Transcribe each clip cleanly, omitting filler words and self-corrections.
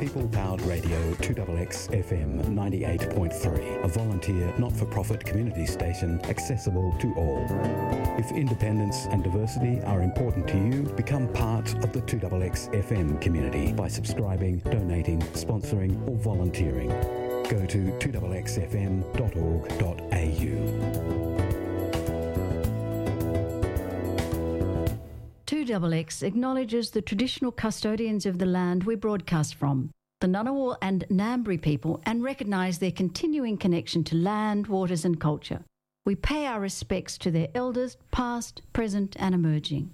People-powered radio 2XX FM 98.3, a volunteer, not-for-profit community station accessible to all. If independence and diversity are important to you, become part of the 2XX FM community by subscribing, donating, sponsoring or volunteering. Go to 2xxfm.org.au. 2XX acknowledges the traditional custodians of the land we broadcast from, the Ngunnawal and Ngambri people, and recognise their continuing connection to land, waters and culture. We pay our respects to their elders, past, present and emerging.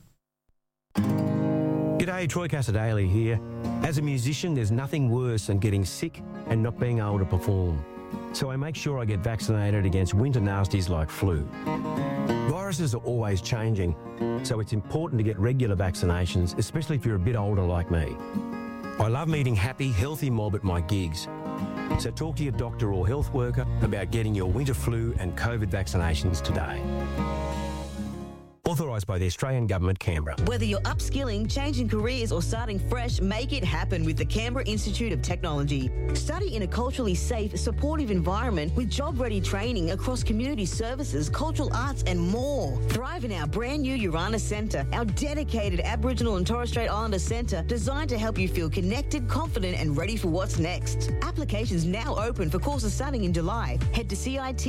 G'day, Troy Cassadaly here. As a musician, there's nothing worse than getting sick and not being able to perform. So I make sure I get vaccinated against winter nasties like flu. Viruses are always changing, so it's important to get regular vaccinations, especially if you're a bit older like me. I love meeting happy, healthy mob at my gigs. So talk to your doctor or health worker about getting your winter flu and COVID vaccinations today. Authorised by the Australian Government, Canberra. Whether you're upskilling, changing careers or starting fresh, make it happen with the Canberra Institute of Technology. Study in a culturally safe, supportive environment with job-ready training across community services, cultural arts and more. Thrive in our brand new Urana Centre, our dedicated Aboriginal and Torres Strait Islander centre designed to help you feel connected, confident and ready for what's next. Applications now open for courses starting in July. Head to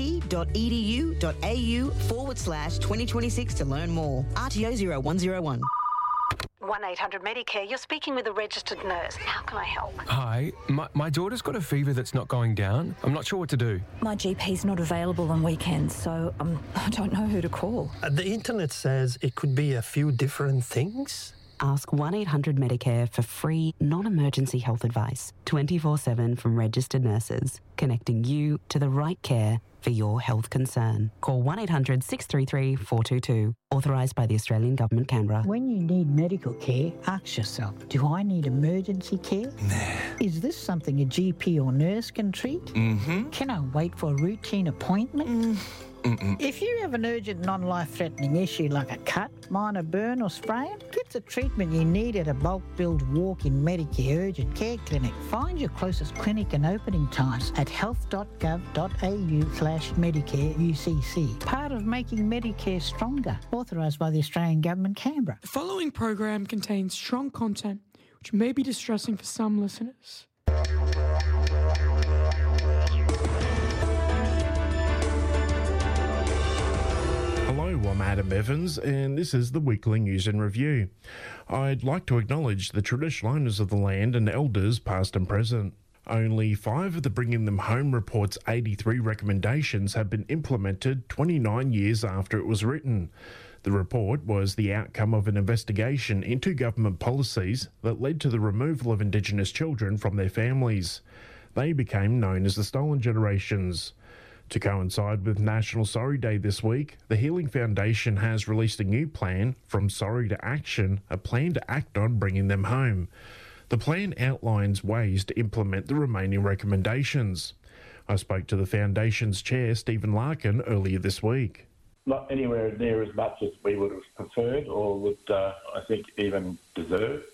cit.edu.au/2026 to learn more. RTO 0101. 1-800-Medicare. You're speaking with a registered nurse. How can I help? Hi, my daughter's got a fever that's not going down. I'm not sure what to do. My GP's not available on weekends, so I don't know who to call. The internet says it could be a few different things. Ask 1-800-Medicare for free, non-emergency health advice, 24/7 from registered nurses, connecting you to the right care for your health concern. Call 1-800-633-422. Authorised by the Australian Government, Canberra. When you need medical care, ask yourself, do I need emergency care? Nah. Is this something a GP or nurse can treat? Mm-hmm. Can I wait for a routine appointment? If you have an urgent non-life-threatening issue like a cut, minor burn or sprain, get the treatment you need at a bulk-billed walk-in Medicare urgent care clinic. Find your closest clinic and opening times at health.gov.au/Medicare UCC. Part of making Medicare stronger. Authorised by the Australian Government, Canberra. The following program contains strong content which may be distressing for some listeners. Hello, I'm Adam Evans, and this is the Weekly News and Review. I'd like to acknowledge the traditional owners of the land and elders past and present. Only 5 of the Bringing Them Home report's 83 recommendations have been implemented 29 years after it was written. The report was the outcome of an investigation into government policies that led to the removal of Indigenous children from their families. They became known as the Stolen Generations. To coincide with National Sorry Day this week, the Healing Foundation has released a new plan, From Sorry to Action, a plan to act on bringing them home. The plan outlines ways to implement the remaining recommendations. I spoke to the Foundation's chair, Stephen Larkin, earlier this week. Not anywhere near as much as we would have preferred or would, I think, even deserve.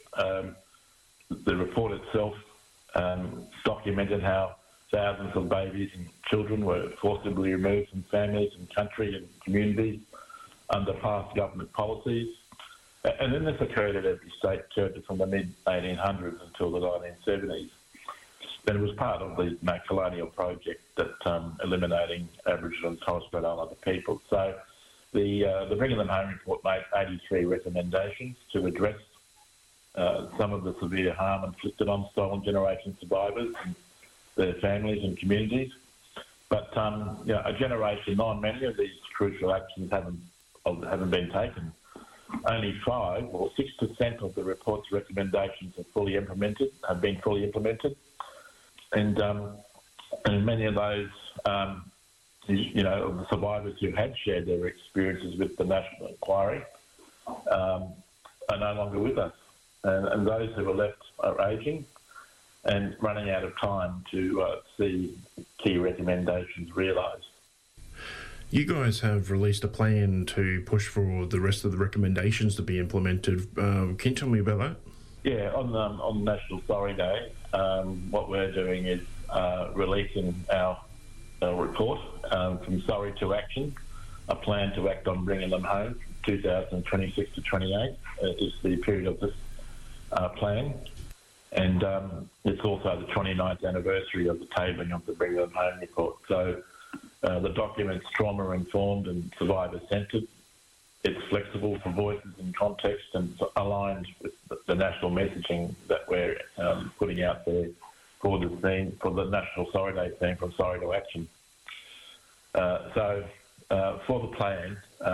The report itself documented how thousands of babies and children were forcibly removed from families and country and communities under past government policies. And then this occurred at every state church from the mid-1800s until the 1970s. And it was part of the colonial project that eliminating Aboriginal and Torres Strait Islander people. So the Bringing Them Home report made 83 recommendations to address some of the severe harm inflicted on stolen generation survivors and their families and communities. But a generation on, many of these crucial actions haven't been taken. Only 5 or 6% of the report's recommendations have been fully implemented. And many of those, of the survivors who had shared their experiences with the National Inquiry are no longer with us. And those who are left are ageing and running out of time to see key recommendations realised. You guys have released a plan to push for the rest of the recommendations to be implemented. Can you tell me about that? Yeah, on National Sorry Day, what we're doing is releasing our report from Sorry to Action, a plan to act on bringing them home from 2026 to 28 is the period of this plan. And it's also the 29th anniversary of the tabling of the Bring Them Home report. So the document's trauma-informed and survivor-centred. It's flexible for voices and context and aligned with the national messaging that we're putting out there for the theme, for the National Sorry Day theme, from Sorry to Action. For the plan,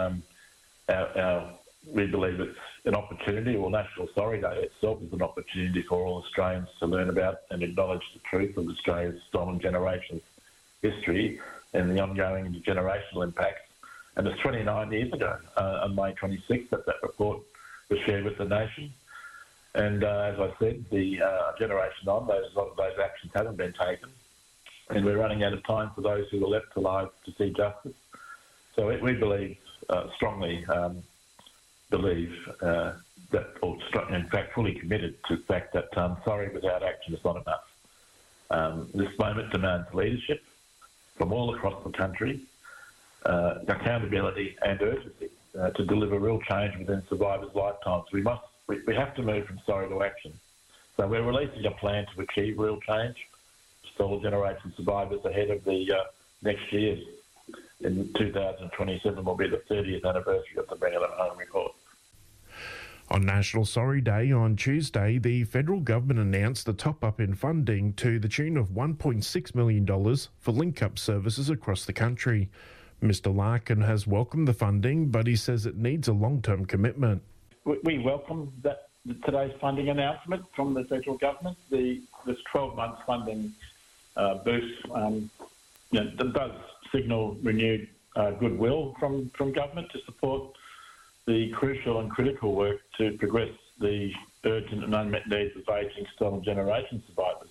we believe it's an opportunity, or National Sorry Day itself is an opportunity for all Australians to learn about and acknowledge the truth of Australia's stolen generations history and the ongoing intergenerational impacts. And it's 29 years ago, on May 26th, that report was shared with the nation. And as I said, the generation on, a lot of those actions haven't been taken. And we're running out of time for those who are left alive to see justice. So we believe, strongly believe that, or in fact fully committed to the fact that sorry without action is not enough. This moment demands leadership from all across the country, accountability and urgency to deliver real change within survivors' lifetimes. We have to move from sorry to action. So we're releasing a plan to achieve real change for stolen generation survivors ahead of the next year. In 2027 will be the 30th anniversary of the Bring Them Home report. On National Sorry Day on Tuesday, the federal government announced a top-up in funding to the tune of $1.6 million for link-up services across the country. Mr Larkin has welcomed the funding, but he says it needs a long-term commitment. We welcome today's funding announcement from the federal government. This 12-month funding boost does signal renewed goodwill from government to support the crucial and critical work to progress the urgent and unmet needs of ageing stolen generation survivors.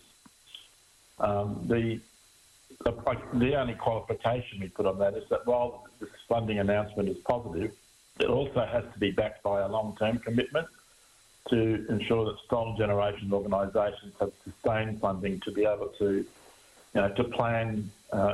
The only qualification we put on that is that while this funding announcement is positive, it also has to be backed by a long-term commitment to ensure that stolen generation organisations have sustained funding to be able to, to plan,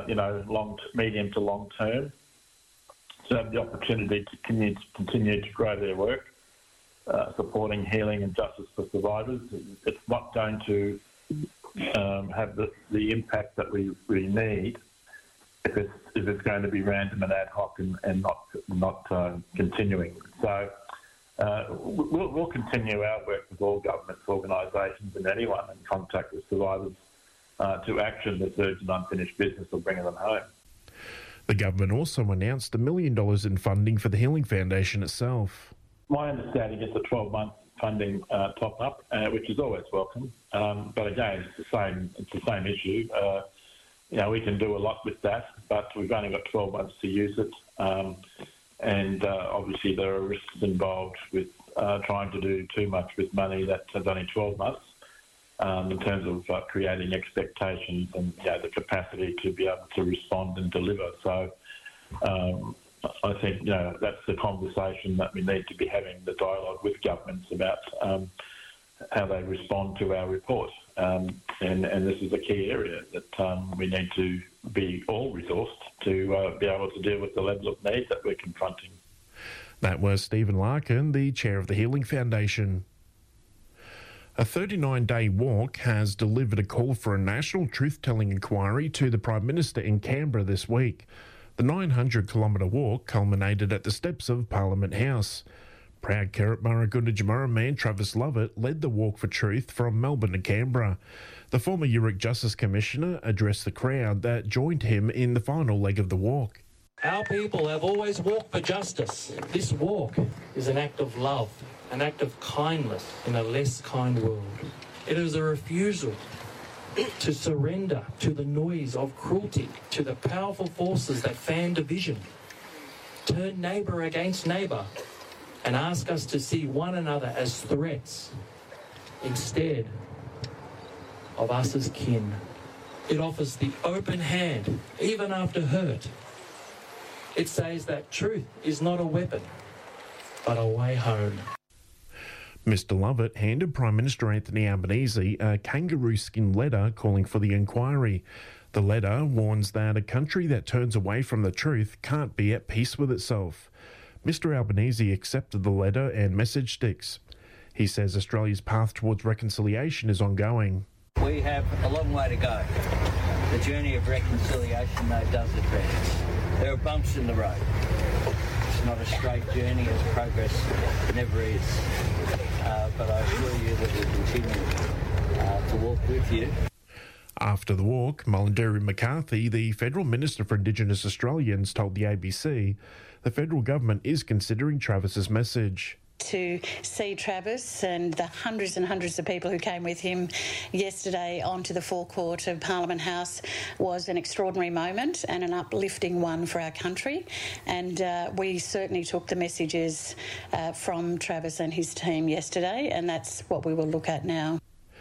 medium to long term, to have the opportunity to continue to grow their work, supporting healing and justice for survivors. It's not going to have the impact that we need if it's going to be random and ad hoc and not continuing. So we'll continue our work with all governments, organisations and anyone in contact with survivors to action this urgent unfinished business of bringing them home. The government also announced $1 million in funding for the Healing Foundation itself. My understanding is a 12-month funding top-up, which is always welcome. But again, it's the same issue. We can do a lot with that, but we've only got 12 months to use it. And obviously there are risks involved with trying to do too much with money that has only 12 months in terms of creating expectations and the capacity to be able to respond and deliver. So I think that's the conversation that we need to be having, the dialogue with governments about how they respond to our report. And this is a key area that we need to be all resourced to be able to deal with the level of need that we're confronting. That was Stephen Larkin, the chair of the Healing Foundation. A 39-day walk has delivered a call for a national truth-telling inquiry to the Prime Minister in Canberra this week. The 900-kilometre walk culminated at the steps of Parliament House. Proud Carrot-Maragunda Jamara man Travis Lovett led the Walk for Truth from Melbourne to Canberra. The former Yoorick Justice Commissioner addressed the crowd that joined him in the final leg of the walk. Our people have always walked for justice. This walk is an act of love, an act of kindness in a less kind world. It is a refusal to surrender to the noise of cruelty, to the powerful forces that fan division, turn neighbour against neighbour, and ask us to see one another as threats instead of us as kin. It offers the open hand, even after hurt. It says that truth is not a weapon, but a way home. Mr Lovett handed Prime Minister Anthony Albanese a kangaroo skin letter calling for the inquiry. The letter warns that a country that turns away from the truth can't be at peace with itself. Mr Albanese accepted the letter and message sticks. He says Australia's path towards reconciliation is ongoing. We have a long way to go. The journey of reconciliation, though, does advance. There are bumps in the road. It's not a straight journey, as progress never is. But I assure you that we'll continue to walk with you. After the walk, Mullenderi McCarthy, the Federal Minister for Indigenous Australians, told the ABC the federal government is considering Travis's message. To see Travis and the hundreds and hundreds of people who came with him yesterday onto the forecourt of Parliament House was an extraordinary moment and an uplifting one for our country. And we certainly took the messages from Travis and his team yesterday, and that's what we will look at now.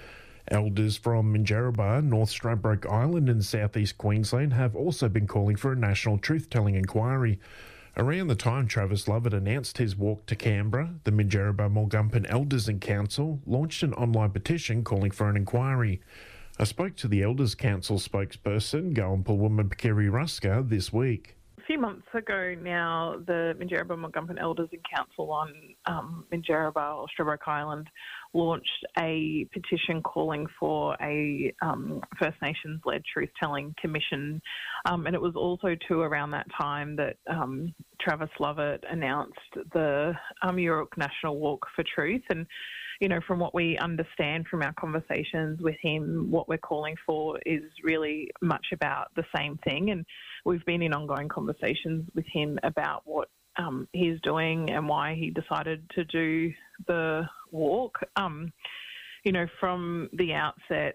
Elders from Minjerribah, North Stradbroke Island and southeast Queensland have also been calling for a national truth-telling inquiry. Around the time Travis Lovett announced his walk to Canberra, the Minjerribah-Mulgumpen Elders and Council launched an online petition calling for an inquiry. I spoke to the Elders Council spokesperson, Goanpul woman Pikeri Ruska, this week. A few months ago now, the Minjerribah-Mulgumpen Elders and Council on Minjerribah or Stradbroke Island launched a petition calling for a First Nations-led truth-telling commission. And it was also too around that time that Travis Lovett announced the Yurok National Walk for Truth. And, you know, from what we understand from our conversations with him, what we're calling for is really much about the same thing. And we've been in ongoing conversations with him about what he's doing and why he decided to do the walk. You know, from the outset,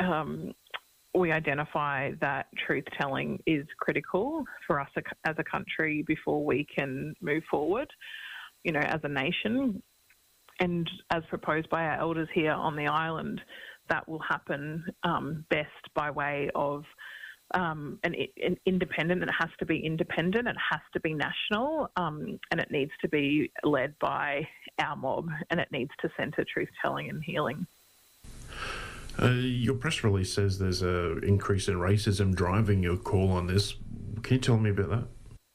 we identify that truth-telling is critical for us as a country before we can move forward, you know, as a nation. And as proposed by our elders here on the island, that will happen best by way of an independent. It has to be independent, it has to be national, and it needs to be led by our mob, and it needs to centre truth-telling and healing. Your press release says there's an increase in racism driving your call on this. Can you tell me about that?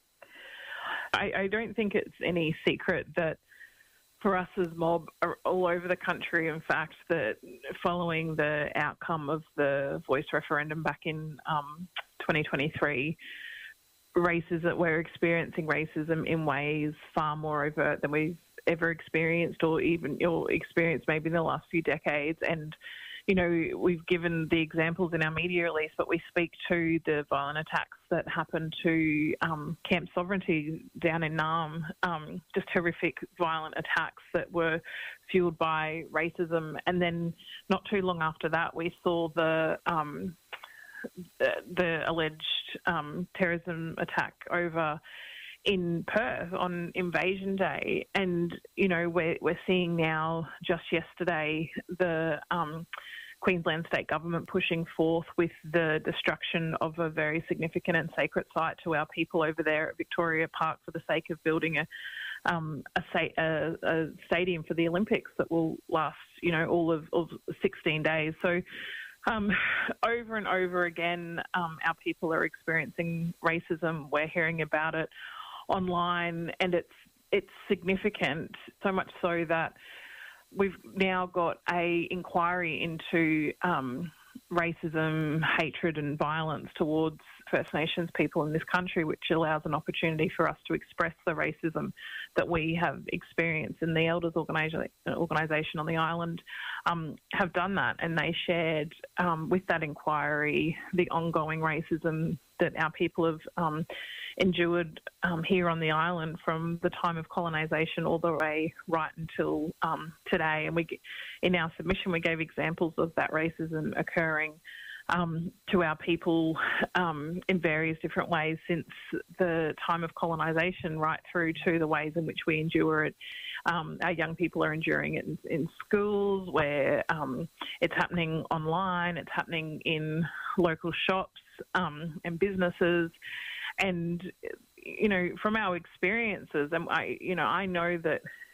I don't think it's any secret that for us as mob all over the country, in fact, that following the outcome of the Voice referendum back in 2023, we're experiencing racism in ways far more overt than we've ever experienced or experienced maybe in the last few decades. And, you know, we've given the examples in our media release, but we speak to the violent attacks that happened to Camp Sovereignty down in Naarm, just horrific violent attacks that were fueled by racism. And then not too long after that, we saw the alleged terrorism attack over in Perth on Invasion Day. And, you know, we're seeing now, just yesterday, the Queensland state government pushing forth with the destruction of a very significant and sacred site to our people over there at Victoria Park for the sake of building a stadium for the Olympics that will last, you know, all of 16 days. So over and over again, our people are experiencing racism. We're hearing about it online, and it's significant, so much so that we've now got an inquiry into racism, hatred and violence towards First Nations people in this country, which allows an opportunity for us to express the racism that we have experienced. And the Elders organisation on the island have done that, and they shared with that inquiry the ongoing racism that our people have endured here on the island from the time of colonisation all the way right until today. And in our submission, we gave examples of that racism occurring to our people in various different ways since the time of colonisation, right through to the ways in which we endure it. Our young people are enduring it in schools, where it's happening online, it's happening in local shops and businesses. And, you know, from our experiences, and I know that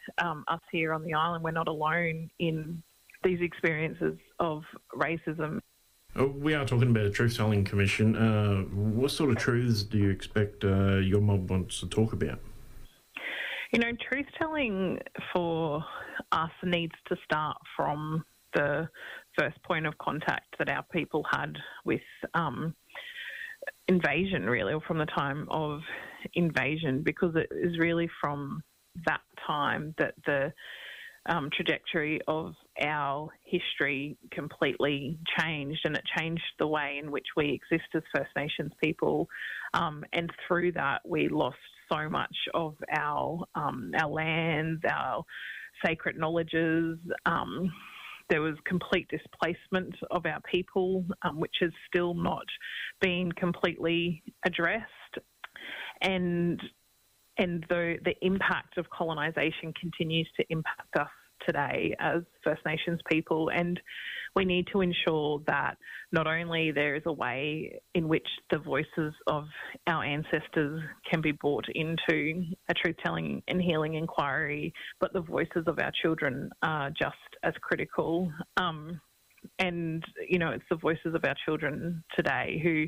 us here on the island, we're not alone in these experiences of racism. We are talking about a truth-telling commission. What sort of truths do you expect your mob wants to talk about? You know, truth-telling for us needs to start from the first point of contact that our people had with invasion, really, or from the time of invasion, because it is really from that time that the trajectory of our history completely changed, and it changed the way in which we exist as First Nations people, and through that we lost so much of our lands, our sacred knowledges. There was complete displacement of our people, which has still not been completely addressed, and the impact of colonisation continues to impact us today as First Nations people, and we need to ensure that not only there is a way in which the voices of our ancestors can be brought into a truth-telling and healing inquiry, but the voices of our children are just as critical. And, you know, it's the voices of our children today who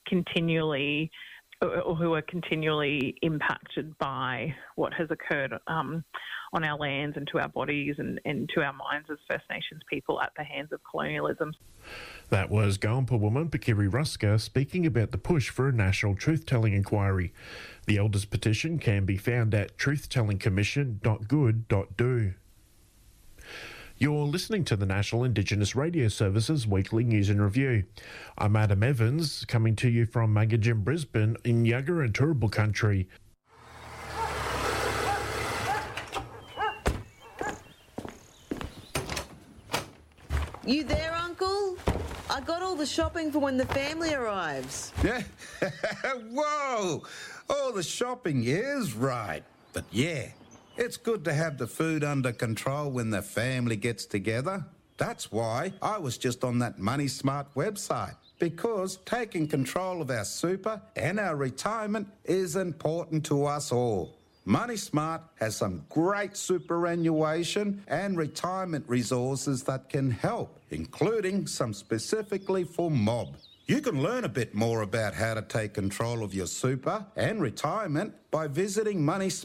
are continually impacted by what has occurred on our lands and to our bodies and to our minds as First Nations people at the hands of colonialism. That was Goanpa woman Pikiri Ruska speaking about the push for a national truth-telling inquiry. The Elders' petition can be found at truthtellingcommission.good.do. You're listening to the National Indigenous Radio Service's Weekly News and Review. I'm Adam Evans, coming to you from Magajim, Brisbane, in Yagara and Turrbal country. You there, Uncle? I got all the shopping for when the family arrives. Yeah. Whoa! All the shopping is right. But yeah, it's good to have the food under control when the family gets together. That's why I was just on that Money Smart website, because taking control of our super and our retirement is important to us all. Money Smart has some great superannuation and retirement resources that can help, including some specifically for mob. You can learn a bit more about how to take control of your super and retirement by visiting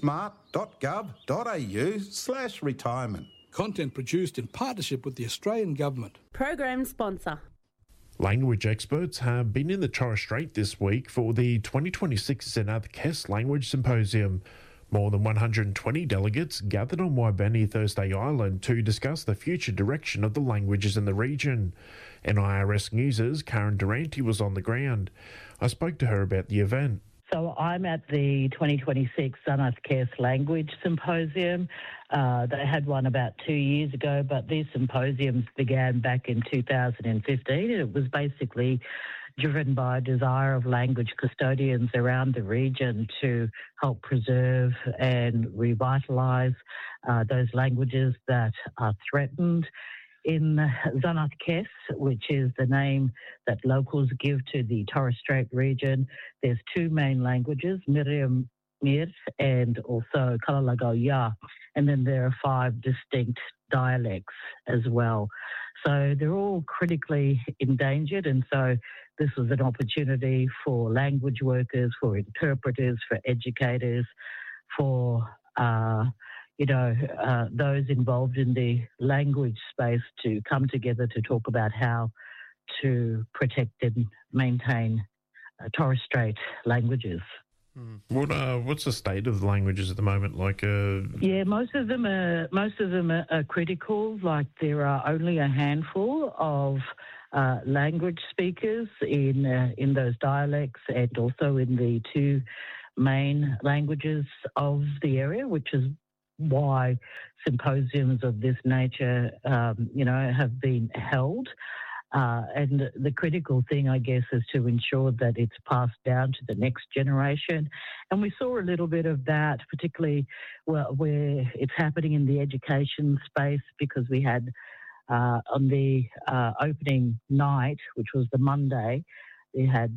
moneysmart.gov.au/retirement. Content produced in partnership with the Australian Government. Program sponsor. Language experts have been in the Torres Strait this week for the 2026 Zanath Kes Language Symposium. More than 120 delegates gathered on Waibeni Thursday Island to discuss the future direction of the languages in the region. NIRS News' Karen Durante was on the ground. I spoke to her about the event. So I'm at the 2026 Zanath Kes Language Symposium. They had one about 2 years ago, but these symposiums began back in 2015. It was basically driven by a desire of language custodians around the region to help preserve and revitalise those languages that are threatened. In Zanath Kes, which is the name that locals give to the Torres Strait region, there's two main languages, Miriam Mir and also Kalalagau Ya, and then there are 5 distinct dialects as well. So they're all critically endangered, and so this was an opportunity for language workers, for interpreters, for educators, for those involved in the language space to come together to talk about how to protect and maintain Torres Strait languages. What's the state of the languages at the moment? Yeah, most of them are critical. Like there are only a handful of language speakers in those dialects, and also in the 2 main languages of the area, which is why symposiums of this nature, have been held. And the critical thing, I guess, is to ensure that it's passed down to the next generation. And we saw a little bit of that, particularly where it's happening in the education space, because we had on the opening night, which was the Monday, we had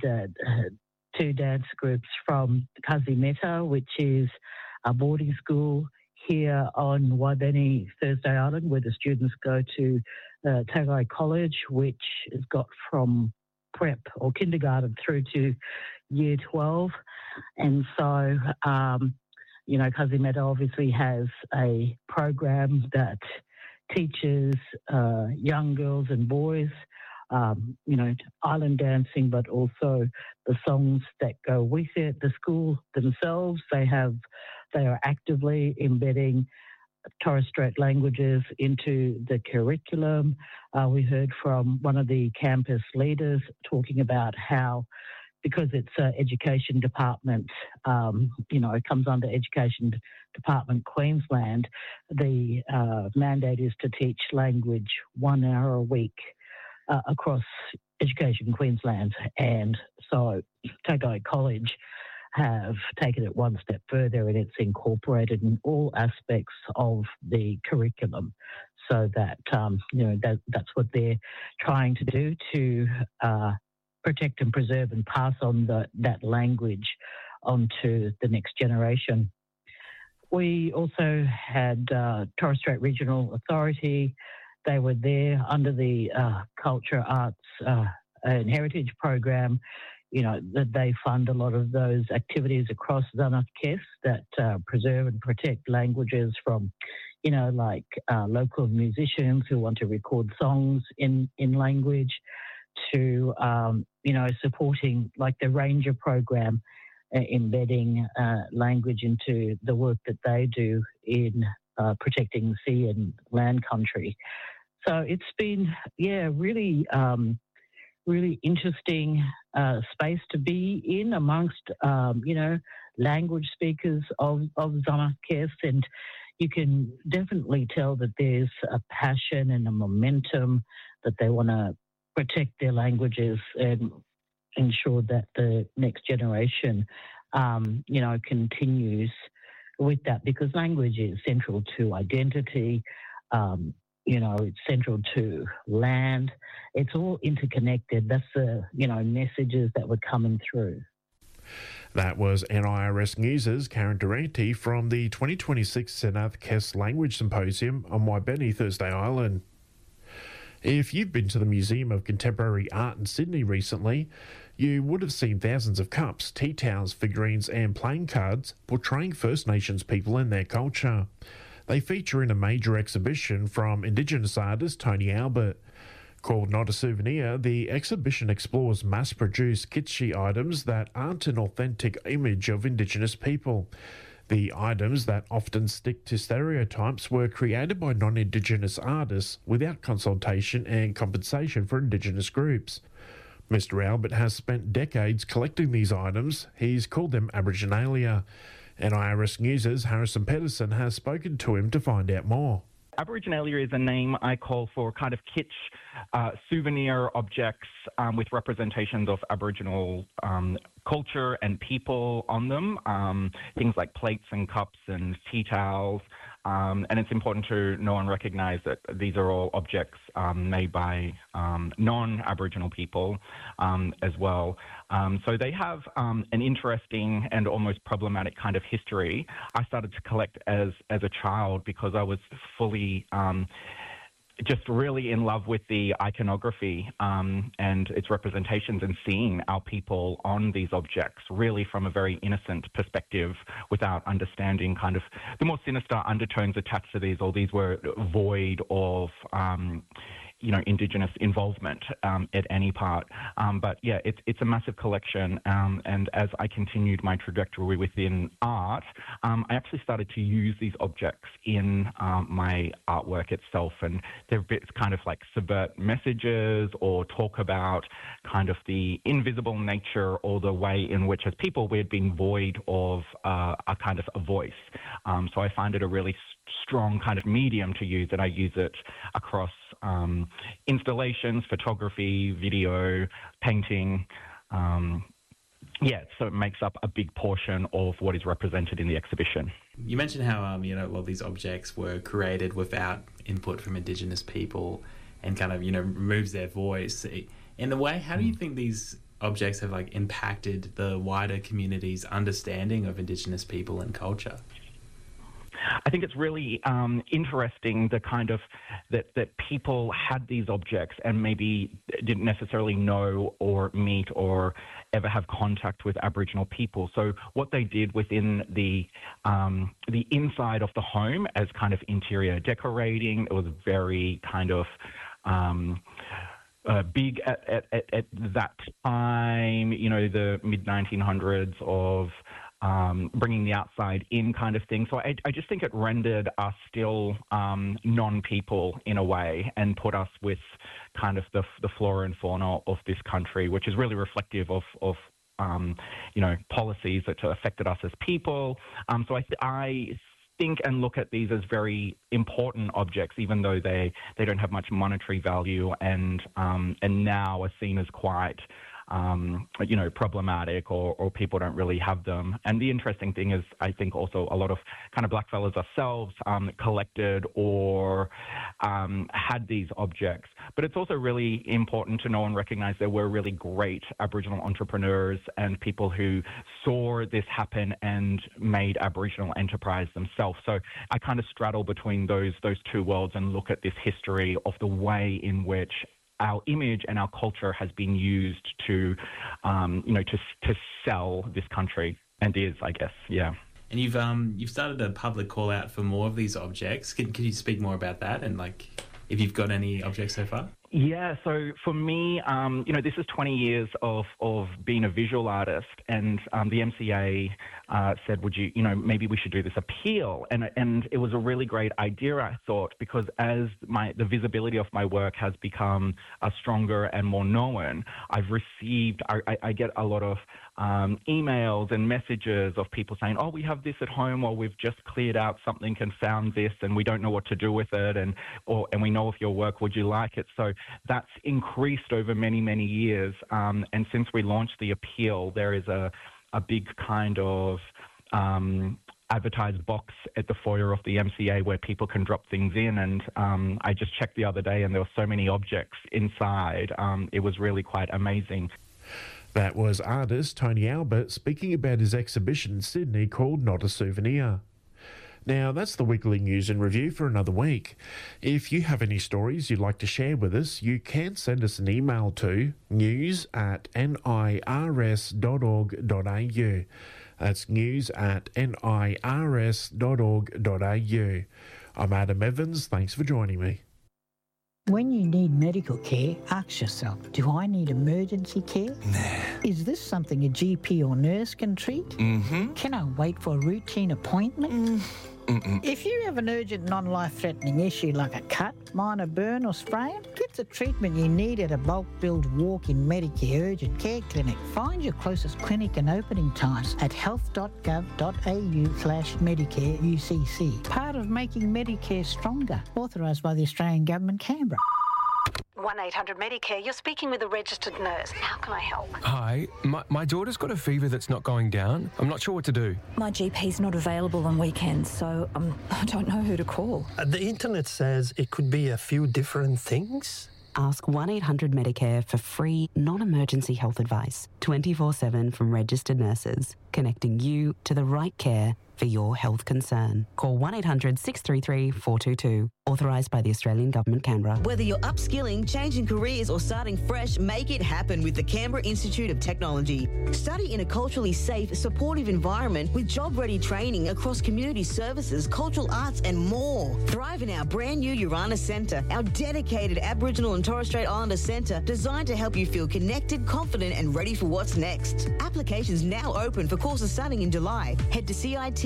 2 dance groups from Kazimeta, which is a boarding school here on Waibeni Thursday Island, where the students go to Tagai College, which has got from prep or kindergarten through to year 12. And so, Kazi Meta obviously has a program that teaches young girls and boys, island dancing, but also the songs that go with it. The school themselves, they are actively embedding Torres Strait languages into the curriculum. We heard from one of the campus leaders talking about how, because it's an education department, it comes under Education Department Queensland, the mandate is to teach language 1 hour a week across Education Queensland. And so Tagai College have taken it one step further, and it's incorporated in all aspects of the curriculum, so that that's what they're trying to do to protect and preserve and pass on that language onto the next generation. We also had Torres Strait Regional Authority. They were there under the Culture, Arts and Heritage Program. That they fund a lot of those activities across Zanat Kes that preserve and protect languages from, local musicians who want to record songs in language to, supporting like the Ranger program, embedding language into the work that they do in protecting sea and land country. So it's been, really interesting space to be in amongst, language speakers of Zanat Kes, and you can definitely tell that there's a passion and a momentum that they want to protect their languages and ensure that the next generation, continues with that, because language is central to identity. It's central to land. It's all interconnected. That's the, messages that were coming through. That was NIRS News' Karen Durante from the 2026 Zanat Kes Language Symposium on Waibeni Thursday Island. If you've been to the Museum of Contemporary Art in Sydney recently, you would have seen thousands of cups, tea towels, figurines and playing cards portraying First Nations people and their culture. They feature in a major exhibition from Indigenous artist Tony Albert. Called Not a Souvenir, the exhibition explores mass-produced kitschy items that aren't an authentic image of Indigenous people. The items that often stick to stereotypes were created by non-Indigenous artists without consultation and compensation for Indigenous groups. Mr. Albert has spent decades collecting these items. He's called them Aboriginalia. NIRS News' Harrison Pedersen has spoken to him to find out more. Aboriginalia is a name I call for kind of kitsch souvenir objects with representations of Aboriginal culture and people on them, things like plates and cups and tea towels. And it's important to know and recognise that these are all objects made by non-Aboriginal people as well. So they have an interesting and almost problematic kind of history. I started to collect as a child because I was fully just really in love with the iconography and its representations, and seeing our people on these objects really from a very innocent perspective without understanding kind of the more sinister undertones attached to these, or these were void of Indigenous involvement at any part. But yeah, it's a massive collection. And as I continued my trajectory within art, I actually started to use these objects in my artwork itself. And they're bits kind of like subvert messages or talk about kind of the invisible nature or the way in which as people we'd been void of a kind of a voice. So I find it a really strong kind of medium to use, and I use it across installations, photography, video, painting. So it makes up a big portion of what is represented in the exhibition. You mentioned how a lot of these objects were created without input from Indigenous people, and kind of removes their voice. In a way, how do you think these objects have impacted the wider community's understanding of Indigenous people and culture? I think it's really interesting the kind of that people had these objects and maybe didn't necessarily know or meet or ever have contact with Aboriginal people. So what they did within the inside of the home as kind of interior decorating, it was very kind of big at that time, the mid-1900s of bringing the outside in kind of thing. So I just think it rendered us still non-people in a way and put us with kind of the flora and fauna of this country, which is really reflective of policies that affected us as people. So I think and look at these as very important objects, even though they don't have much monetary value and now are seen as quite problematic or people don't really have them. And the interesting thing is, I think also a lot of kind of blackfellas ourselves collected or had these objects. But it's also really important to know and recognise there were really great Aboriginal entrepreneurs and people who saw this happen and made Aboriginal enterprise themselves. So I kind of straddle between those two worlds and look at this history of the way in which our image and our culture has been used to sell this country, and is, I guess, yeah. And you've started a public call out for more of these objects. Can you speak more about that and if you've got any objects so far? Yeah, so for me, this is 20 years of being a visual artist, and the MCA said, would you, maybe we should do this appeal, and it was a really great idea, I thought, because as the visibility of my work has become stronger and more known, I get a lot of emails and messages of people saying, oh, we have this at home, or we've just cleared out something and found this, and we don't know what to do with it, and we know of your work, would you like it? So that's increased over many, many years. And since we launched the appeal, there is a big kind of advertised box at the foyer of the MCA where people can drop things in. And I just checked the other day and there were so many objects inside. It was really quite amazing. That was artist Tony Albert speaking about his exhibition in Sydney called Not a Souvenir. Now, that's the weekly news and review for another week. If you have any stories you'd like to share with us, you can send us an email to news@nirs.org.au. That's news@nirs.org.au. I'm Adam Evans. Thanks for joining me. When you need medical care, ask yourself, do I need emergency care? Nah. Is this something a GP or nurse can treat? Mm-hmm. Can I wait for a routine appointment? If you have an urgent non-life-threatening issue like a cut, minor burn or sprain, get the treatment you need at a bulk billed walk-in Medicare urgent care clinic. Find your closest clinic and opening times at health.gov.au/Medicare UCC. Part of making Medicare stronger. Authorised by the Australian Government, Canberra. 1-800-Medicare, you're speaking with a registered nurse. How can I help? Hi, my daughter's got a fever that's not going down. I'm not sure what to do. My GP's not available on weekends, so I don't know who to call. The internet says it could be a few different things. Ask 1-800-Medicare for free, non-emergency health advice, 24/7 from registered nurses, connecting you to the right care for your health concern. Call 1-800-633-422. Authorised by the Australian Government, Canberra. Whether you're upskilling, changing careers or starting fresh, make it happen with the Canberra Institute of Technology. Study in a culturally safe, supportive environment with job-ready training across community services, cultural arts and more. Thrive in our brand new Urana Centre, our dedicated Aboriginal and Torres Strait Islander centre designed to help you feel connected, confident and ready for what's next. Applications now open for courses starting in July. Head to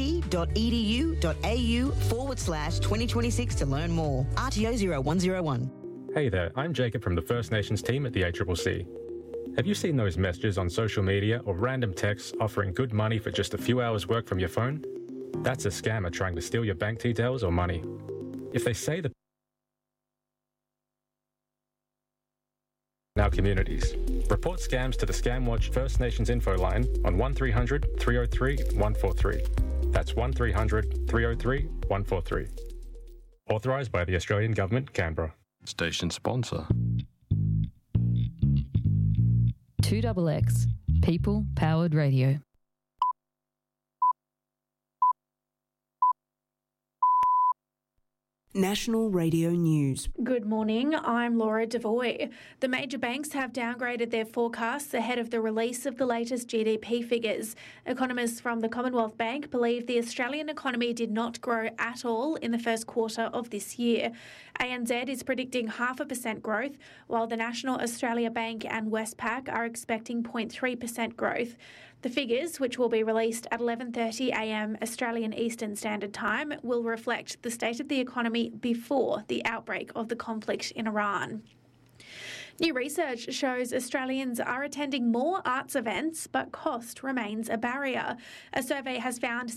cit.edu.au/2026 to learn more. RTO 0101. Hey there, I'm Jacob from the First Nations team at the ACCC. Have you seen those messages on social media or random texts offering good money for just a few hours work from your phone? That's a scammer trying to steal your bank details or money. If they say that in our communities, report scams to the Scamwatch First Nations info line on 1300 303 143. That's 1300 303 143. Authorised by the Australian Government, Canberra. Station sponsor. 2XX, People Powered Radio. National Radio News. Good morning, I'm Laura Devoy. The major banks have downgraded their forecasts ahead of the release of the latest GDP figures. Economists from the Commonwealth Bank believe the Australian economy did not grow at all in the first quarter of this year. ANZ is predicting 0.5% growth, while the National Australia Bank and Westpac are expecting 0.3% growth. The figures, which will be released at 11:30am Australian Eastern Standard Time, will reflect the state of the economy before the outbreak of the conflict in Iran. New research shows Australians are attending more arts events, but cost remains a barrier. A survey has found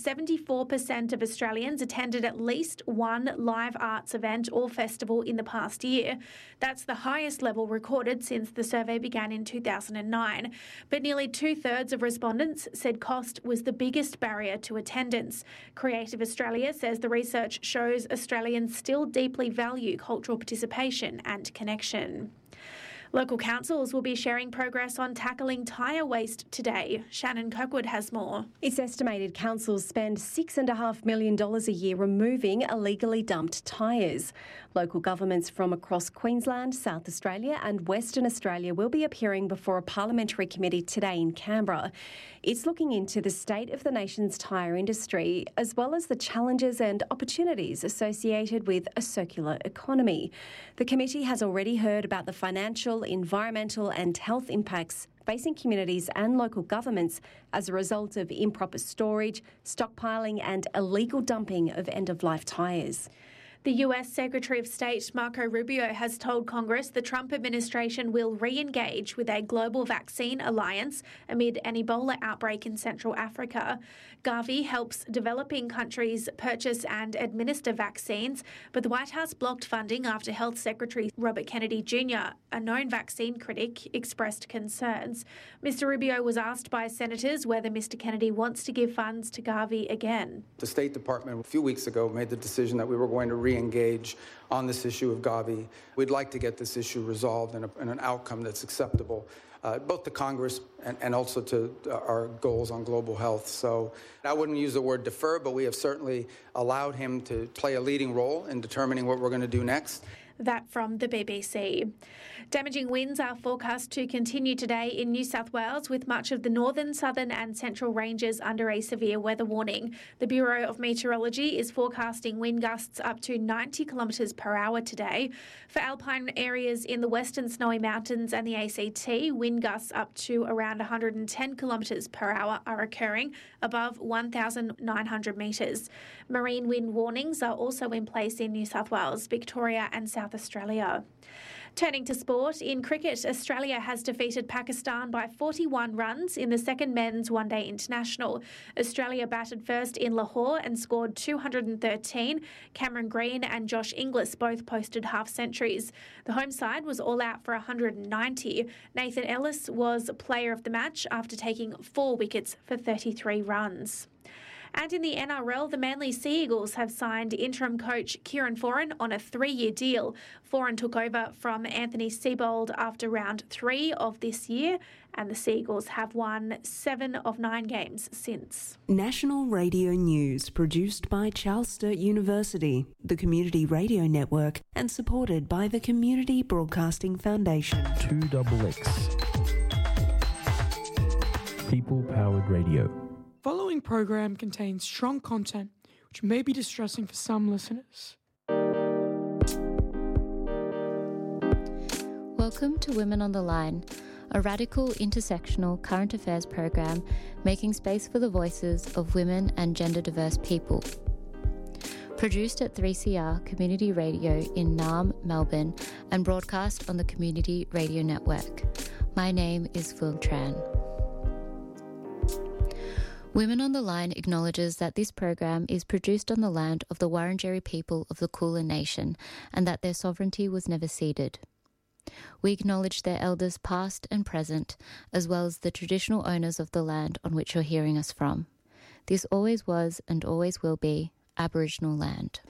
74% of Australians attended at least one live arts event or festival in the past year. That's the highest level recorded since the survey began in 2009. But nearly 2/3 of respondents said cost was the biggest barrier to attendance. Creative Australia says the research shows Australians still deeply value cultural participation and connection. Local councils will be sharing progress on tackling tyre waste today. Shannon Kirkwood has more. It's estimated councils spend $6.5 million a year removing illegally dumped tyres. Local governments from across Queensland, South Australia and Western Australia will be appearing before a parliamentary committee today in Canberra. It's looking into the state of the nation's tyre industry, as well as the challenges and opportunities associated with a circular economy. The committee has already heard about the financial, environmental and health impacts facing communities and local governments as a result of improper storage, stockpiling and illegal dumping of end-of-life tyres. The US Secretary of State Marco Rubio has told Congress the Trump administration will re-engage with a global vaccine alliance amid an Ebola outbreak in Central Africa. Gavi helps developing countries purchase and administer vaccines, but the White House blocked funding after Health Secretary Robert Kennedy Jr., a known vaccine critic, expressed concerns. Mr. Rubio was asked by senators whether Mr. Kennedy wants to give funds to Gavi again. The State Department a few weeks ago made the decision that we were going to re-engage on this issue of Gavi. We'd like to get this issue resolved in an outcome that's acceptable, both to Congress and also to our goals on global health. So I wouldn't use the word defer, but we have certainly allowed him to play a leading role in determining what we're going to do next. That from the BBC. Damaging winds are forecast to continue today in New South Wales, with much of the northern, southern and central ranges under a severe weather warning. The Bureau of Meteorology is forecasting wind gusts up to 90 kilometres per hour today. For alpine areas in the Western Snowy Mountains and the ACT, wind gusts up to around 110 kilometres per hour are occurring above 1,900 metres. Marine wind warnings are also in place in New South Wales, Victoria and South Australia. Turning to sport, in cricket, Australia has defeated Pakistan by 41 runs in the second men's one-day international. Australia batted first in Lahore and scored 213. Cameron Green and Josh Inglis both posted half-centuries. The home side was all out for 190. Nathan Ellis was player of the match after taking 4 wickets for 33 runs. And in the NRL, the Manly Sea Eagles have signed interim coach Kieran Foran on a 3-year deal. Foran took over from Anthony Seibold after round 3 of this year, and the Sea Eagles have won 7 of 9 games since. National Radio News, produced by Charles Sturt University, the Community Radio Network, and supported by the Community Broadcasting Foundation. 2XX. People-powered radio. Following program contains strong content which may be distressing for some listeners. Welcome to Women on the Line, a radical intersectional current affairs program making space for the voices of women and gender diverse people. Produced at 3CR Community Radio in Naarm, Melbourne, and broadcast on the Community Radio Network. My name is Phuong Tran. Women on the Line acknowledges that this program is produced on the land of the Wurundjeri people of the Kulin Nation and that their sovereignty was never ceded. We acknowledge their elders past and present, as well as the traditional owners of the land on which you're hearing us from. This always was and always will be Aboriginal land.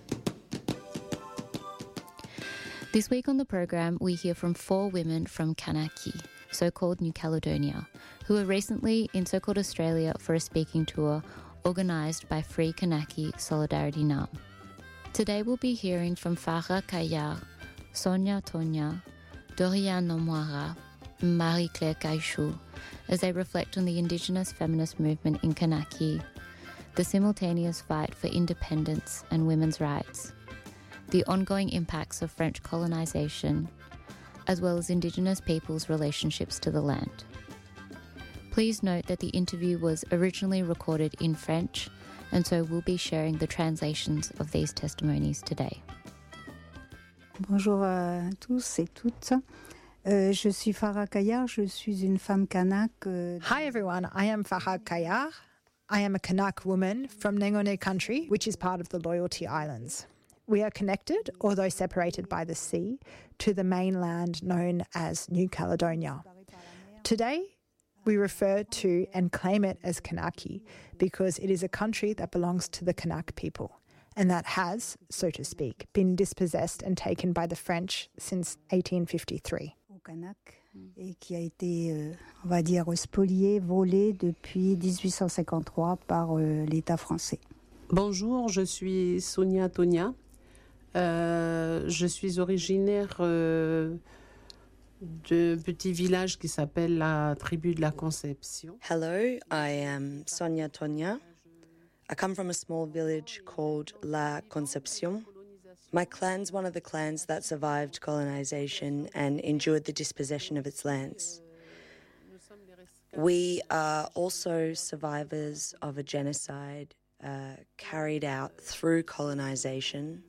This week on the program, we hear from 4 women from Kanaki, so-called New Caledonia, who were recently in so-called Australia for a speaking tour organised by Free Kanaki Solidarity Naarm. Today we'll be hearing from Farah Kayar, Sonia Tonya, Doriane Nomwara, and Marie-Claire Kaichou as they reflect on the Indigenous feminist movement in Kanaki, the simultaneous fight for independence and women's rights, the ongoing impacts of French colonisation, as well as Indigenous peoples' relationships to the land. Please note that the interview was originally recorded in French, and so we'll be sharing the translations of these testimonies today. Bonjour à tous et toutes. Je suis Farah Kayar, je suis une femme kanak. Hi everyone, I am Farah Kayar. I am a Kanak woman from Nengone country, which is part of the Loyalty Islands. We are connected, although separated by the sea, to the mainland known as New Caledonia. Today, we refer to and claim it as Kanaki because it is a country that belongs to the Kanak people and that has, so to speak, been dispossessed and taken by the French since 1853. Et qui a été, on va dire, spolié, volé depuis 1853 par l'État français. Bonjour, je suis Sonia Tonya. Je suis originaire d'un petit village qui s'appelle la tribu de la Conception. Hello, I am Sonia Tonya. I come from a small village called La Concepción. My clan's one of the clans that survived colonization and endured the dispossession of its lands. We are also survivors of a genocide carried out through colonization.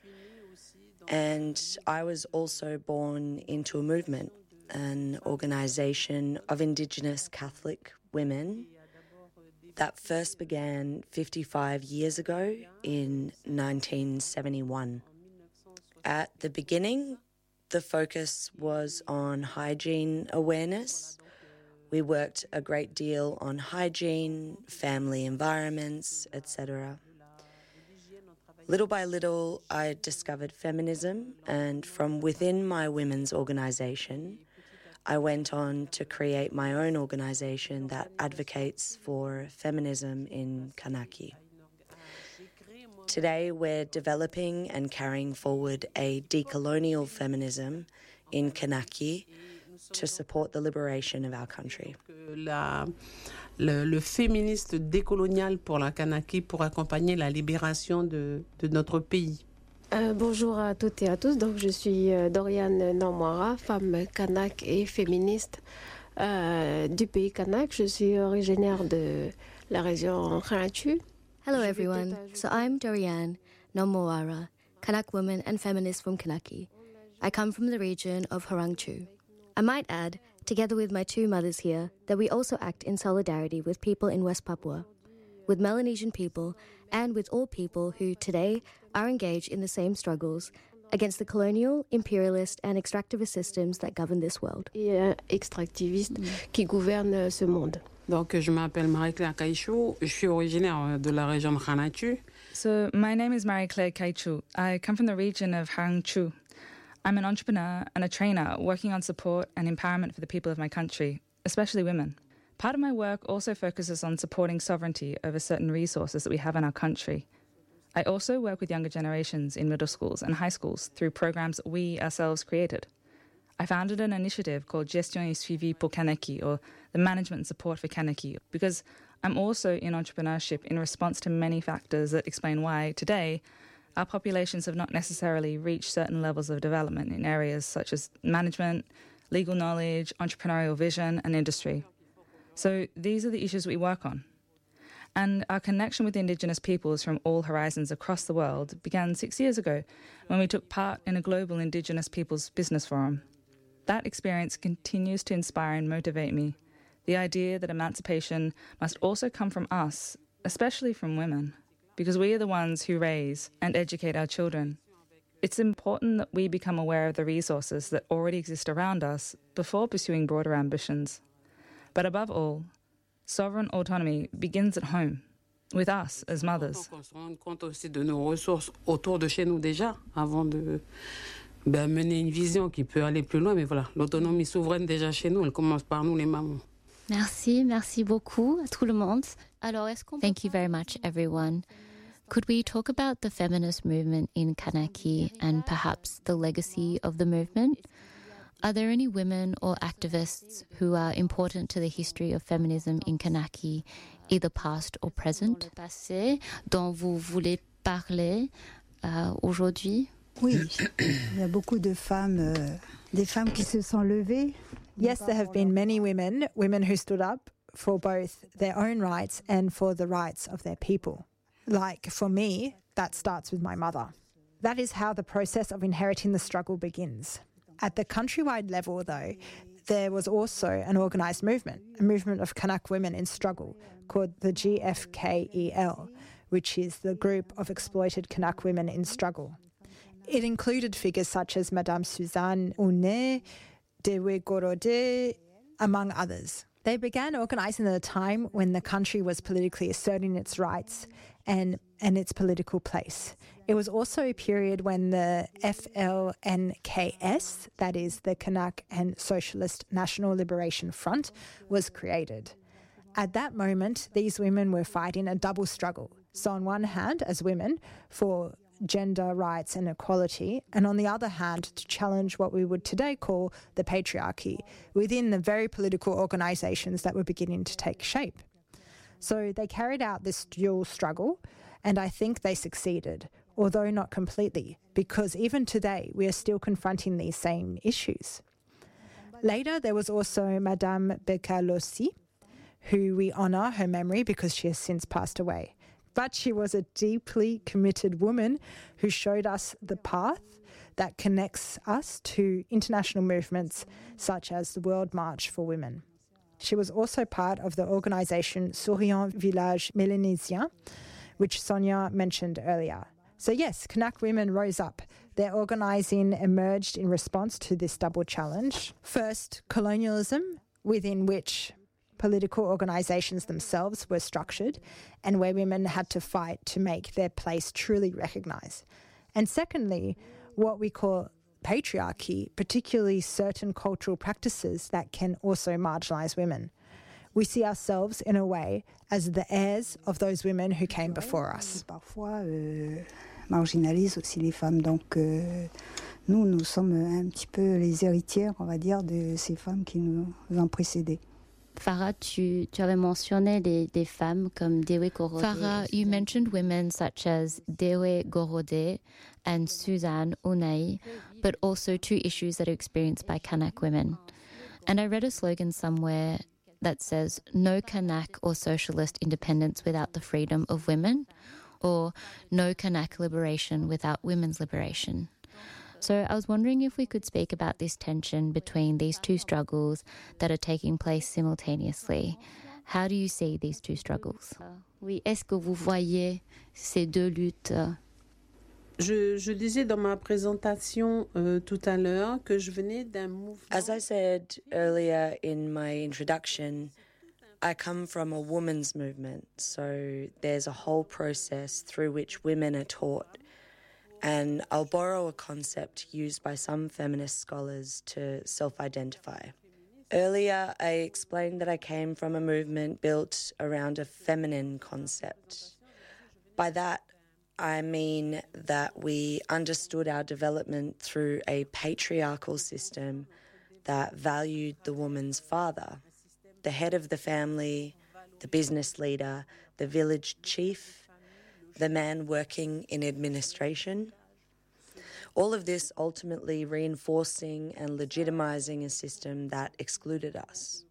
And I was also born into a movement, an organisation of Indigenous Catholic women that first began 55 years ago in 1971. At the beginning, the focus was on hygiene awareness. We worked a great deal on hygiene, family environments, etc. Little by little, I discovered feminism, and from within my women's organisation, I went on to create my own organisation that advocates for feminism in Kanaki. Today, we're developing and carrying forward a decolonial feminism in Kanaki to support the liberation of our country. Le féministe décolonial pour la Kanaki pour accompagner la libération de notre pays. Bonjour à toutes et à tous. Donc, je suis Doriane Nomwara, femme kanak et féministe du pays kanak. Je suis originaire de la région Kharanthu. Hello everyone. So I'm Doriane Nomwara, Kanak woman and feminist from Kanaki. I come from the region of Harangchu. I might add, together with my two mothers here, that we also act in solidarity with people in West Papua, with Melanesian people, and with all people who today are engaged in the same struggles against the colonial, imperialist and extractivist systems that govern this world. Et extractiviste qui gouverne ce monde. Donc, je m'appelle Marie-Claire Kaichou. Je suis originaire de la région de Kharanthu. So, my name is Marie-Claire Kaichou. I come from the region of Harangchu. I'm an entrepreneur and a trainer working on support and empowerment for the people of my country, especially women. Part of my work also focuses on supporting sovereignty over certain resources that we have in our country. I also work with younger generations in middle schools and high schools through programs that we ourselves created. I founded an initiative called Gestion et Suivi pour Kanaki, or the Management and Support for Kanaki, because I'm also in entrepreneurship in response to many factors that explain why, today, our populations have not necessarily reached certain levels of development in areas such as management, legal knowledge, entrepreneurial vision, and industry. So these are the issues we work on. And our connection with Indigenous peoples from all horizons across the world began 6 years ago when we took part in a global Indigenous Peoples Business Forum. That experience continues to inspire and motivate me. The idea that emancipation must also come from us, especially from women, because we are the ones who raise and educate our children. It's important that we become aware of the resources that already exist around us before pursuing broader ambitions. But above all, sovereign autonomy begins at home, with us as mothers. On se rend compte aussi de nos ressources autour de chez nous déjà, avant de mener une vision qui peut aller plus loin. Mais voilà, l'autonomie souveraine déjà chez nous, elle commence par nous les mamans. Merci beaucoup à tout le monde. Alors, est-ce qu'on Thank you very much, everyone. Could we talk about the feminist movement in Kanaki and perhaps the legacy of the movement? Are there any women or activists who are important to the history of feminism in Kanaki, either past or present? Passé dont vous voulez parler aujourd'hui? Oui, il y a beaucoup de femmes, des femmes qui se sont levées. Yes, there have been many women who stood up for both their own rights and for the rights of their people. Like, for me, that starts with my mother. That is how the process of inheriting the struggle begins. At the countrywide level, though, there was also an organised movement, a movement of Kanak women in struggle called the GFKEL, which is the Group of Exploited Kanak Women in Struggle. It included figures such as Madame Suzanne Ouné, Dewe Gorode, among others. They began organising at a time when the country was politically asserting its rights and its political place. It was also a period when the FLNKS, that is the Kanak and Socialist National Liberation Front, was created. At that moment, these women were fighting a double struggle. So on one hand, as women, for gender rights and equality, and on the other hand, to challenge what we would today call the patriarchy within the very political organisations that were beginning to take shape. So they carried out this dual struggle, and I think they succeeded, although not completely, because even today we are still confronting these same issues. Later, there was also Madame Becalossi, who we honour her memory because she has since passed away. But she was a deeply committed woman who showed us the path that connects us to international movements such as the World March for Women. She was also part of the organisation Souriant Village Mélanésien, which Sonia mentioned earlier. So yes, Kanak women rose up. Their organising emerged in response to this double challenge. First, colonialism, within which political organisations themselves were structured and where women had to fight to make their place truly recognised. And secondly, what we call patriarchy, particularly certain cultural practices that can also marginalise women. We see ourselves, in a way, as the heirs of those women who came before us. Parfois, marginalise aussi les femmes. Donc, nous sommes un petit peu les héritières, on va dire, de ces femmes qui nous ont précédées. Farah, tu avais mentionné des femmes comme Dewe Gorode. Farah, you mentioned women such as Dewe Gorode and Suzanne Ouné, but also two issues that are experienced by Kanak women. And I read a slogan somewhere that says, no Kanak or socialist independence without the freedom of women, or no Kanak liberation without women's liberation. So I was wondering if we could speak about this tension between these two struggles that are taking place simultaneously. How do you see these two struggles? Oui, est-ce que vous voyez ces deux luttes? Je disais dans ma présentation tout à l'heure que je venais d'un mouvement. As I said earlier in my introduction, I come from a women's movement, so there's a whole process through which women are taught. And I'll borrow a concept used by some feminist scholars to self-identify. Earlier, I explained that I came from a movement built around a feminine concept. By that, I mean that we understood our development through a patriarchal system that valued the woman's father, the head of the family, the business leader, the village chief, the man working in administration. All of this ultimately reinforcing and legitimising a system that excluded us.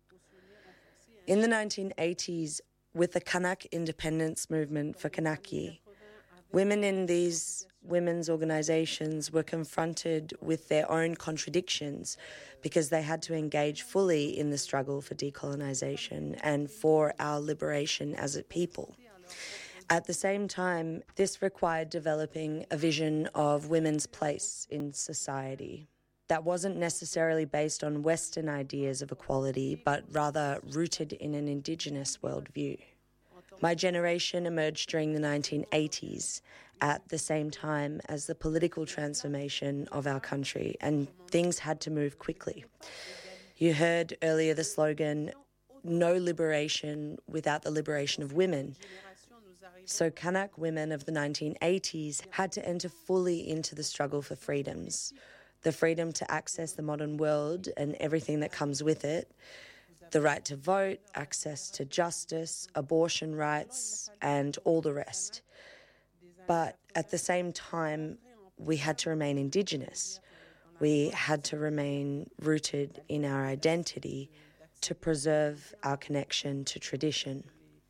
In the 1980s, with the Kanak independence movement for Kanaki, women in these women's organisations were confronted with their own contradictions because they had to engage fully in the struggle for decolonisation and for our liberation as a people. At the same time, this required developing a vision of women's place in society that wasn't necessarily based on Western ideas of equality, but rather rooted in an Indigenous worldview. My generation emerged during the 1980s at the same time as the political transformation of our country, and things had to move quickly. You heard earlier the slogan, no liberation without the liberation of women. So Kanak women of the 1980s had to enter fully into the struggle for freedoms. The freedom to access the modern world and everything that comes with it, the right to vote, access to justice, abortion rights, and all the rest. But at the same time, we had to remain Indigenous. We had to remain rooted in our identity to preserve our connection to tradition.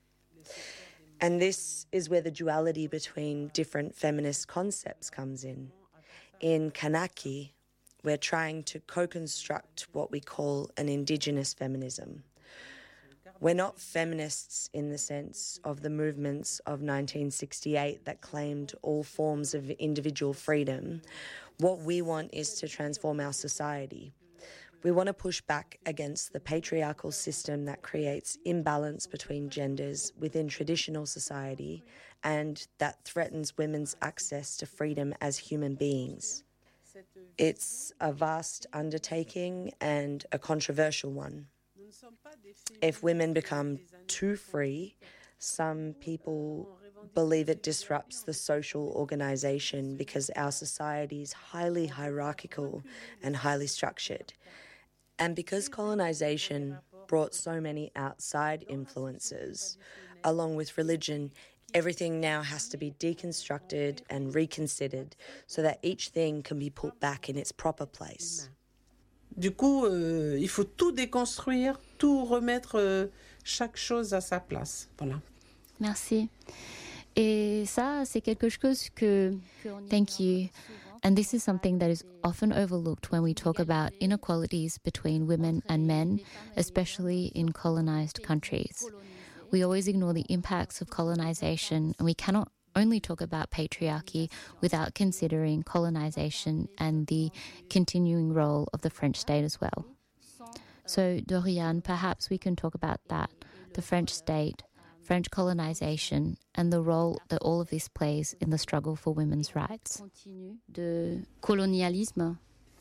And this is where the duality between different feminist concepts comes in. In Kanaki, we're trying to co-construct what we call an Indigenous feminism. We're not feminists in the sense of the movements of 1968 that claimed all forms of individual freedom. What we want is to transform our society. We want to push back against the patriarchal system that creates imbalance between genders within traditional society and that threatens women's access to freedom as human beings. It's a vast undertaking and a controversial one. If women become too free, some people believe it disrupts the social organisation because our society is highly hierarchical and highly structured. And because colonisation brought so many outside influences, along with religion, everything now has to be deconstructed and reconsidered so that each thing can be put back in its proper place. Du coup, il faut tout déconstruire, tout remettre chaque chose à sa place. Voilà. Merci. Et ça, c'est quelque chose que... Thank you. And this is something that is often overlooked when we talk about inequalities between women and men, especially in colonised countries. We always ignore the impacts of colonisation, and we cannot only talk about patriarchy without considering colonisation and the continuing role of the French state as well. So, Doriane, perhaps we can talk about that, the French state, French colonisation, and the role that all of this plays in the struggle for women's rights. De colonialisme.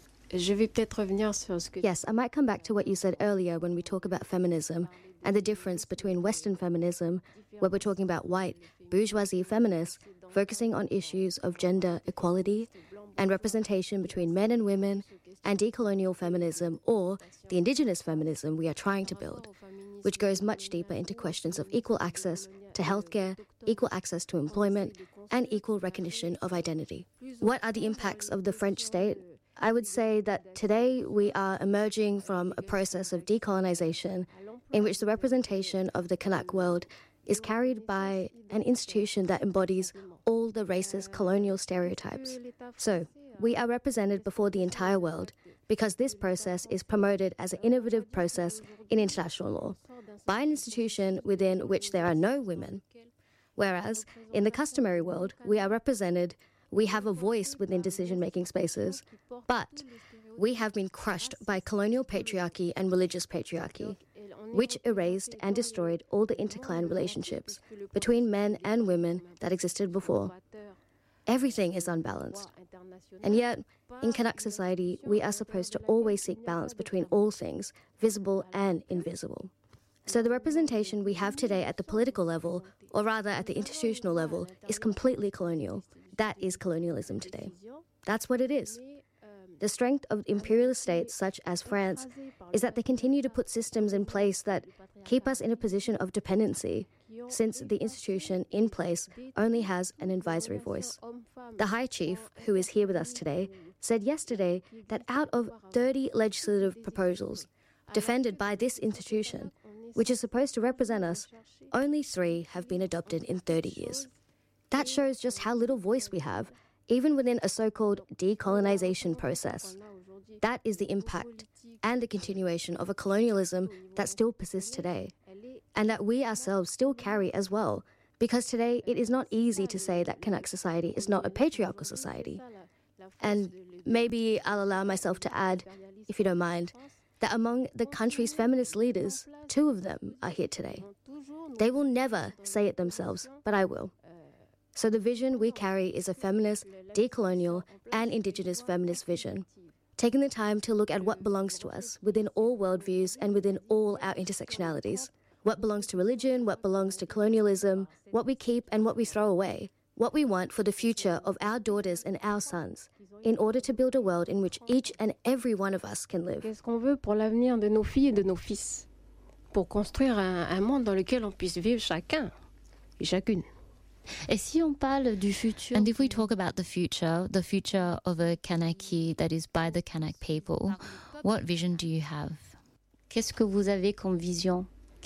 Yes, I might come back to what you said earlier when we talk about feminism and the difference between Western feminism, where we're talking about white, bourgeoisie feminists, focusing on issues of gender equality and representation between men and women, and decolonial feminism, or the Indigenous feminism we are trying to build, which goes much deeper into questions of equal access to healthcare, equal access to employment, and equal recognition of identity. What are the impacts of the French state? I would say that today we are emerging from a process of decolonization in which the representation of the Kanak world is carried by an institution that embodies all the racist colonial stereotypes. So, we are represented before the entire world because this process is promoted as an innovative process in international law by an institution within which there are no women. Whereas, in the customary world, we are represented, we have a voice within decision-making spaces, but we have been crushed by colonial patriarchy and religious patriarchy, which erased and destroyed all the interclan relationships between men and women that existed before. Everything is unbalanced. And yet, in Kanak society, we are supposed to always seek balance between all things, visible and invisible. So the representation we have today at the political level, or rather at the institutional level, is completely colonial. That is colonialism today. That's what it is. The strength of imperialist states such as France is that they continue to put systems in place that keep us in a position of dependency, since the institution in place only has an advisory voice. The High Chief, who is here with us today, said yesterday that out of 30 legislative proposals defended by this institution, which is supposed to represent us, only 3 have been adopted in 30 years. That shows just how little voice we have, even within a so-called decolonization process. That is the impact and the continuation of a colonialism that still persists today, and that we ourselves still carry as well, because today it is not easy to say that Kanak society is not a patriarchal society. And maybe I'll allow myself to add, if you don't mind, that among the country's feminist leaders, 2 of them are here today. They will never say it themselves, but I will. So the vision we carry is a feminist, decolonial, and Indigenous feminist vision, taking the time to look at what belongs to us within all worldviews and within all our intersectionalities. What belongs to religion, what belongs to colonialism, what we keep and what we throw away. What we want for the future of our daughters and our sons, in order to build a world in which each and every one of us can live. Qu'est-ce qu'on veut pour l'avenir de nos filles et de nos fils, pour construire un monde dans lequel on puisse vivre chacun et chacune. Et si on parle du futur? And if we talk about the future of a Kanaki that is by the Kanak people, what vision do you have? Qu'est-ce que vous avez comme vision?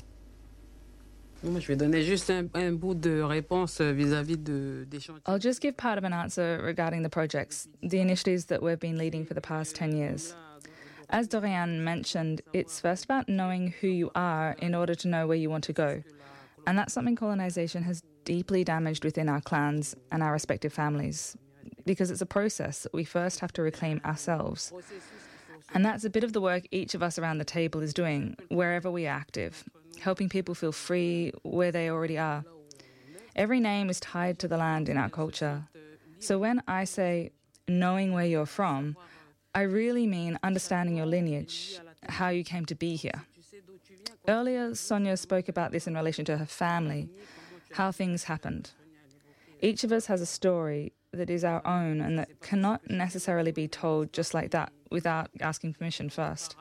Moi, je vais donner juste un bout de réponse vis-à-vis des chantiers. I'll just give part of an answer regarding the projects, the initiatives that we've been leading for the past 10 years. As Dorian mentioned, it's first about knowing who you are in order to know where you want to go. And that's something colonisation has deeply damaged within our clans and our respective families, because it's a process that we first have to reclaim ourselves. And that's a bit of the work each of us around the table is doing, wherever we are active, helping people feel free where they already are. Every name is tied to the land in our culture. So when I say knowing where you're from, I really mean understanding your lineage, how you came to be here. Earlier, Sonia spoke about this in relation to her family, how things happened. Each of us has a story that is our own and that cannot necessarily be told just like that without asking permission first.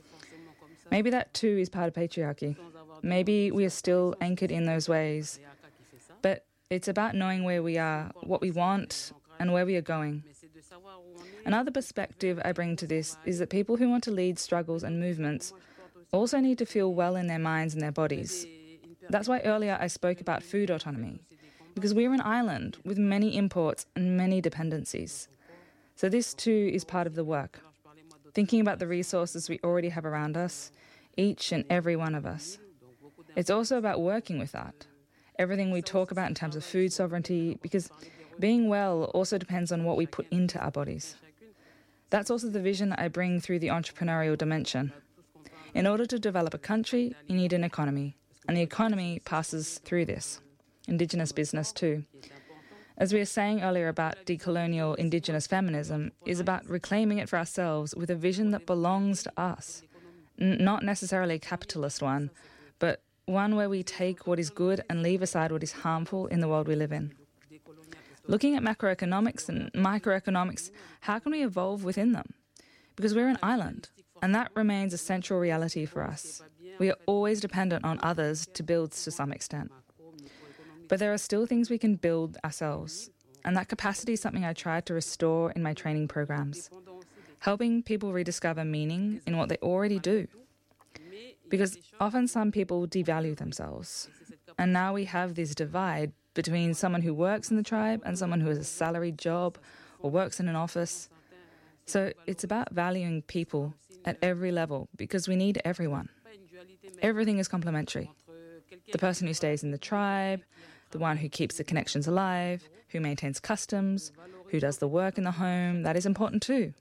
Maybe that too is part of patriarchy. Maybe we are still anchored in those ways. But it's about knowing where we are, what we want, and where we are going. Another perspective I bring to this is that people who want to lead struggles and movements also need to feel well in their minds and their bodies. That's why earlier I spoke about food autonomy, because we're an island with many imports and many dependencies. So this too is part of the work, thinking about the resources we already have around us, each and every one of us. It's also about working with that, everything we talk about in terms of food sovereignty, because being well also depends on what we put into our bodies. That's also the vision I bring through the entrepreneurial dimension. In order to develop a country, you need an economy, and the economy passes through this. Indigenous business too. As we were saying earlier about decolonial Indigenous feminism, is about reclaiming it for ourselves with a vision that belongs to us. Not necessarily a capitalist one, but one where we take what is good and leave aside what is harmful in the world we live in. Looking at macroeconomics and microeconomics, how can we evolve within them? Because we're an island, and that remains a central reality for us. We are always dependent on others to build to some extent. But there are still things we can build ourselves, and that capacity is something I try to restore in my training programs, helping people rediscover meaning in what they already do. Because often some people devalue themselves, and now we have this divide between someone who works in the tribe and someone who has a salaried job or works in an office. So it's about valuing people at every level, because we need everyone. Everything is complementary. The person who stays in the tribe, the one who keeps the connections alive, who maintains customs, who does the work in the home, that is important too.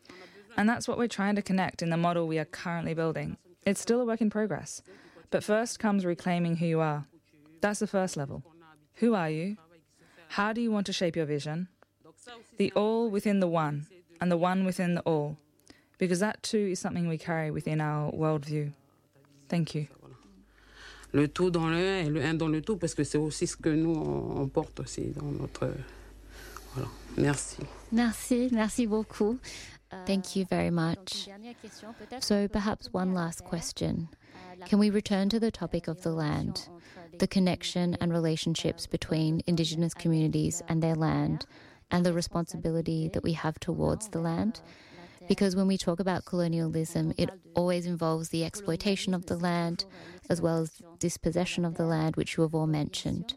And that's what we're trying to connect in the model we are currently building. It's still a work in progress, but first comes reclaiming who you are. That's the first level. Who are you? How do you want to shape your vision? The all within the one, and the one within the all, because that too is something we carry within our worldview. Thank you. Le tout dans le un et le un dans le tout, parce que c'est aussi ce que nous on porte aussi dans notre. Voilà. Merci. Merci beaucoup. Thank you very much. So perhaps one last question. Can we return to the topic of the land, the connection and relationships between Indigenous communities and their land, and the responsibility that we have towards the land? Because when we talk about colonialism, it always involves the exploitation of the land, as well as dispossession of the land, which you have all mentioned.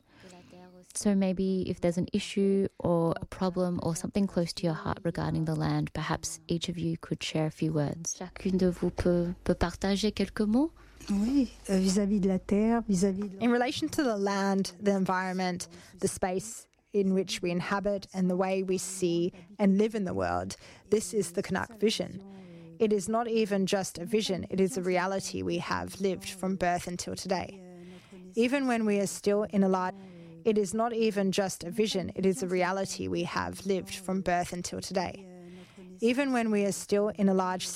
So maybe if there's an issue or a problem or something close to your heart regarding the land, perhaps each of you could share a few words. Chacune de vous peut partager quelques mots? Oui, vis-à-vis de la terre, vis-à-vis de... In relation to the land, the environment, the space in which we inhabit and the way we see and live in the world, this is the Kanak vision. It is not even just a vision, it is a reality we have lived from birth until today. Even when we are still in a large... It is not even just a vision, it is a reality we have lived from birth until today. Even when we are still in a large